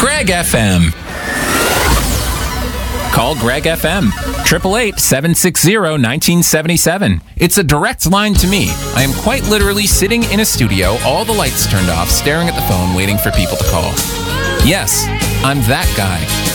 Greg FM. Call Greg FM. 888-760-1977. It's a direct line to me. I am quite literally sitting in a studio, all the lights turned off, staring at the phone, waiting for people to call. Yes, I'm that guy.